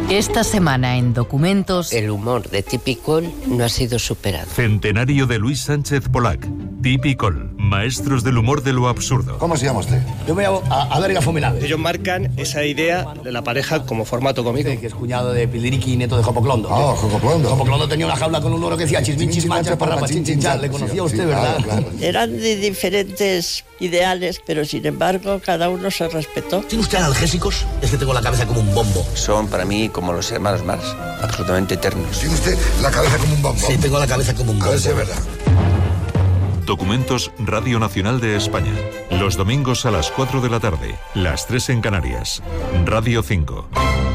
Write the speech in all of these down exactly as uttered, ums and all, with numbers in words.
Esta semana en Documentos... El humor de Tipicol no ha sido superado. Centenario de Luis Sánchez Polac. Tipicol. Maestros del humor de lo absurdo. ¿Cómo se llama usted? Yo me llamo Adrián Fominade. Ellos marcan esa idea de la pareja como formato cómico. Que es cuñado de Piliriqui y nieto de Jopoclondo. Ah, Jopoclondo. Jopoclondo tenía una jaula con un loro que decía chismin, chismanchas, parrapa, chin, chin, chan. ¿Le conocía usted, verdad? Claro, claro. Eran de diferentes ideales, pero sin embargo cada uno se respetó. ¿Tiene usted analgésicos? Es que tengo la cabeza como un bombo. Son para mí como los hermanos Marx, absolutamente eternos. ¿Tiene usted la cabeza como un bombo? Sí, tengo la cabeza como un bombo. A ver si es verdad. Documentos Radio Nacional de España. Los domingos a las cuatro de la tarde, las tres en Canarias. Radio cinco.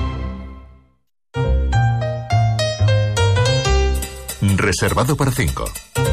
Reservado para cinco.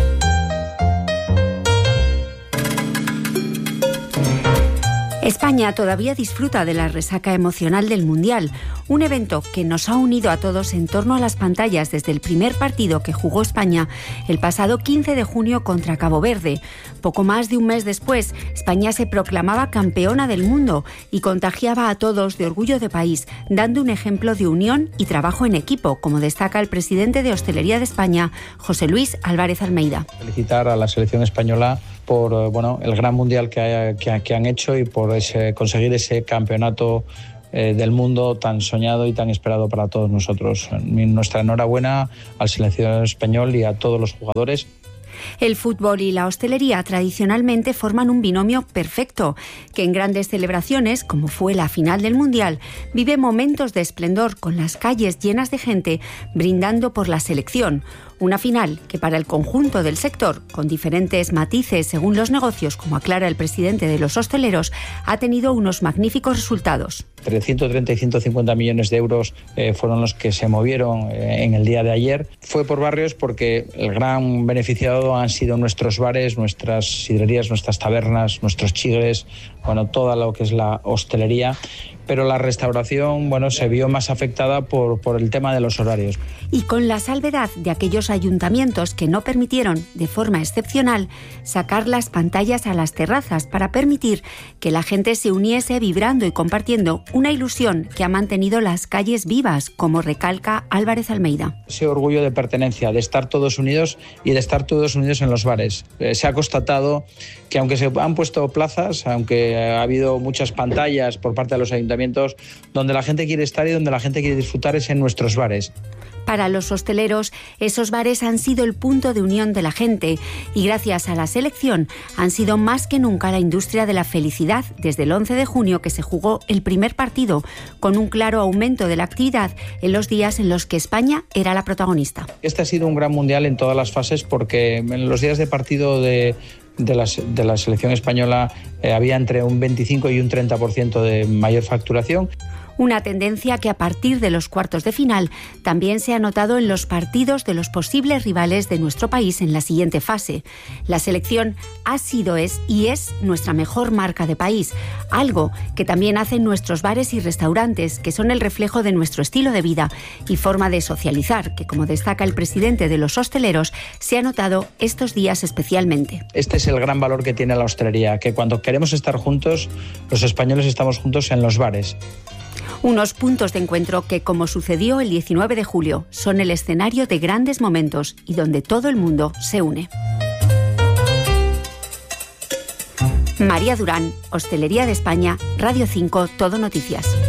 España todavía disfruta de la resaca emocional del Mundial, un evento que nos ha unido a todos en torno a las pantallas desde el primer partido que jugó España el pasado quince de junio contra Cabo Verde. Poco más de un mes después, España se proclamaba campeona del mundo y contagiaba a todos de orgullo de país, dando un ejemplo de unión y trabajo en equipo, como destaca el presidente de Hostelería de España, José Luis Álvarez Almeida. Felicitar a la selección española por bueno, el gran mundial que, haya, que, que han hecho y por ese, conseguir ese campeonato eh, del mundo tan soñado y tan esperado para todos nosotros. Nuestra enhorabuena al seleccionador español y a todos los jugadores. El fútbol y la hostelería tradicionalmente forman un binomio perfecto, que en grandes celebraciones, como fue la final del Mundial, vive momentos de esplendor con las calles llenas de gente brindando por la selección. Una final que para el conjunto del sector, con diferentes matices según los negocios, como aclara el presidente de los hosteleros, ha tenido unos magníficos resultados. Entre ciento treinta y ciento cincuenta millones de euros eh, fueron los que se movieron eh, en el día de ayer. Fue por barrios porque el gran beneficiado han sido nuestros bares, nuestras sidrerías, nuestras tabernas, nuestros chigres, bueno, toda lo que es la hostelería. Pero la restauración, bueno, se vio más afectada por, por el tema de los horarios. Y con la salvedad de aquellos ayuntamientos que no permitieron, de forma excepcional, sacar las pantallas a las terrazas para permitir que la gente se uniese vibrando y compartiendo una ilusión que ha mantenido las calles vivas, como recalca Álvarez Almeida. Ese orgullo de pertenencia, de estar todos unidos y de estar todos unidos en los bares. Eh, se ha constatado que aunque se han puesto plazas, aunque ha habido muchas pantallas por parte de los ayuntamientos, donde la gente quiere estar y donde la gente quiere disfrutar es en nuestros bares. Para los hosteleros, esos bares han sido el punto de unión de la gente y gracias a la selección han sido más que nunca la industria de la felicidad desde el once de junio que se jugó el primer partido, con un claro aumento de la actividad en los días en los que España era la protagonista. Este ha sido un gran mundial en todas las fases porque en los días de partido de... De la, de la selección española eh, había entre un veinticinco y un treinta por ciento de mayor facturación. Una tendencia que a partir de los cuartos de final también se ha notado en los partidos de los posibles rivales de nuestro país en la siguiente fase. La selección ha sido, es y es nuestra mejor marca de país, algo que también hacen nuestros bares y restaurantes, que son el reflejo de nuestro estilo de vida y forma de socializar, que como destaca el presidente de los hosteleros, se ha notado estos días especialmente. Este es el gran valor que tiene la hostelería, que cuando queremos estar juntos, los españoles estamos juntos en los bares. Unos puntos de encuentro que, como sucedió el diecinueve de julio, son el escenario de grandes momentos y donde todo el mundo se une. María Durán, Hostelería de España, Radio cinco, Todo Noticias.